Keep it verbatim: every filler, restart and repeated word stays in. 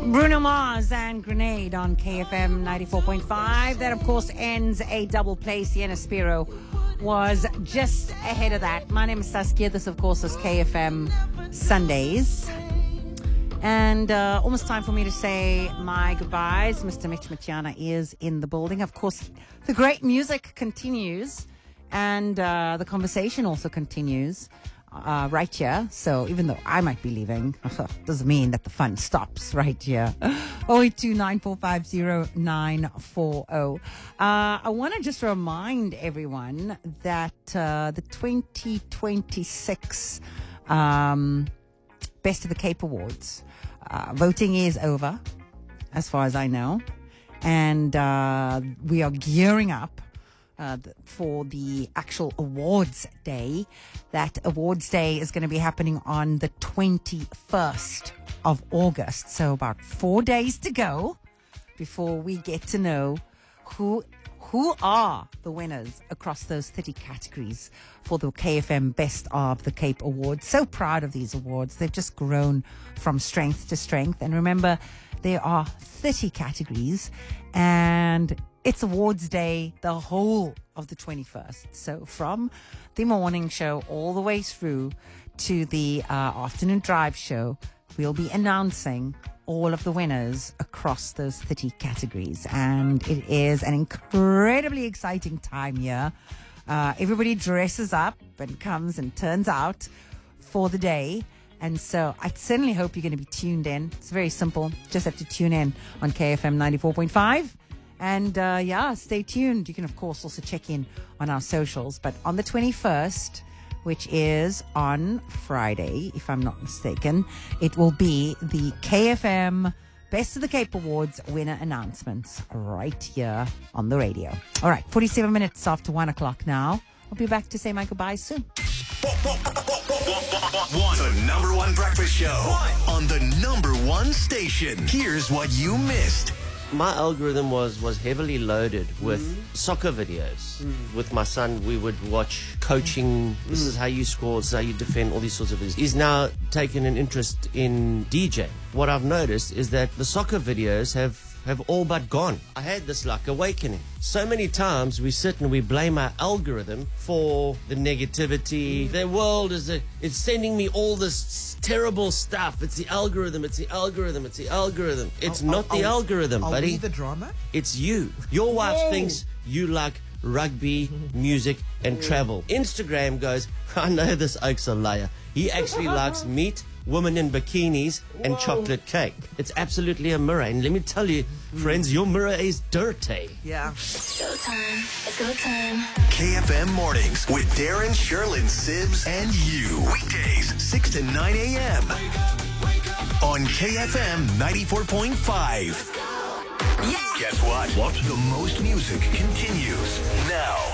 Bruno Mars and Grenade on K F M ninety-four point five. That, of course, ends a double play. Sienna Spiro was just ahead of that. My name is Saskia. This, of course, is K F M Sundays. And uh, almost time for me to say my goodbyes. Mister Mitch Matiana is in the building. Of course, the great music continues. And uh, the conversation also continues. Uh, right here. So even though I might be leaving, doesn't mean that the fun stops right here. oh eight two nine four five zero nine four zero. Uh, I want to just remind everyone that uh, the twenty twenty-six um, Best of the Cape Awards, uh, voting is over, as far as I know. And uh, we are gearing up Uh, for the actual awards day. That awards day is going to be happening on the twenty-first of August. So about four days to go before we get to know who who are the winners across those thirty categories for the K F M Best of the Cape Awards. So proud of these awards. They've just grown from strength to strength. And remember, there are thirty categories, and it's awards day the whole of the twenty-first. So from the morning show all the way through to the uh, afternoon drive show, we'll be announcing all of the winners across those thirty categories. And it is an incredibly exciting time here. Uh, everybody dresses up and comes and turns out for the day. And so I certainly hope you're going to be tuned in. It's very simple. Just have to tune in on K F M ninety-four point five. And, uh, yeah, stay tuned. You can, of course, also check in on our socials. But on the twenty-first, which is on Friday, if I'm not mistaken, it will be the K F M Best of the Cape Awards winner announcements right here on the radio. All right, forty-seven minutes after one o'clock now. I'll be back to say my goodbyes soon. One, the number one breakfast show on the number one station. Here's what you missed. My algorithm was, was heavily loaded with mm. soccer videos. Mm. With my son, we would watch coaching. Mm. This is how you score, this is how you defend, all these sorts of things. He's now taken an interest in DJing. What I've noticed is that the soccer videos have, have all but gone. I had this like awakening. So many times we sit and we blame our algorithm for the negativity. Mm. The world is a, it's sending me all this terrible stuff. It's the algorithm, it's the algorithm, it's the algorithm. It's I'll, not I'll, the I'll, algorithm, I'll buddy. I'll the drama? It's you. Your wife Whoa. thinks you like rugby, music, and travel. Instagram goes, I know this oak's a liar. He actually likes meat, women in bikinis, and Whoa. chocolate cake. It's absolutely a mirror. And let me tell you, friends, your mirror is dirty. Yeah. Showtime. It's go time. K F M Mornings with Darren, Sherlyn, Sibs, and you. Weekdays, six to nine a.m. on K F M ninety-four point five. Yeah. Guess what? What? The most music continues now.